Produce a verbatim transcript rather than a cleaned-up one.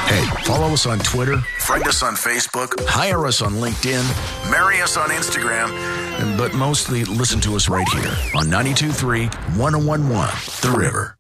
Hey, follow us on Twitter, friend us on Facebook, hire us on LinkedIn, marry us on Instagram, but mostly listen to us right here on ninety-two point three, one oh one point one The River.